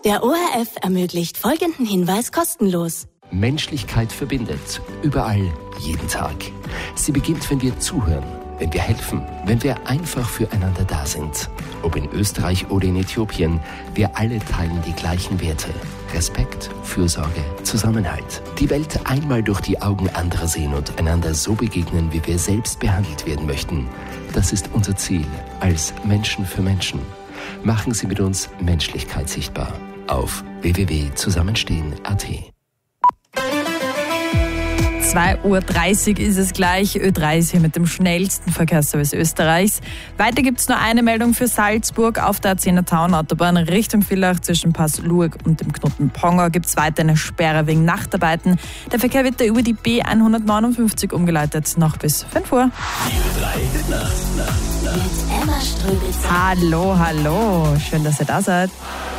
Der ORF ermöglicht folgenden Hinweis kostenlos. Menschlichkeit verbindet. Überall, jeden Tag. Sie beginnt, wenn wir zuhören, wenn wir helfen, wenn wir einfach füreinander da sind. Ob in Österreich oder in Äthiopien, wir alle teilen die gleichen Werte. Respekt, Fürsorge, Zusammenhalt. Die Welt einmal durch die Augen anderer sehen und einander so begegnen, wie wir selbst behandelt werden möchten. Das ist unser Ziel als Menschen für Menschen. Machen Sie mit uns Menschlichkeit sichtbar auf www.zusammenstehen.at. 2:30 Uhr ist es gleich. Ö3 ist hier mit dem schnellsten Verkehrsservice Österreichs. Weiter gibt es nur eine Meldung für Salzburg. Auf der A10er Town-Autobahn Richtung Villach zwischen Pass Lurg und dem Knoten Pongau gibt es weiter eine Sperre wegen Nachtarbeiten. Der Verkehr wird da über die B159 umgeleitet, noch bis 5 Uhr. Mit Emma Ströbitz. Hallo, hallo. Schön, dass ihr da seid.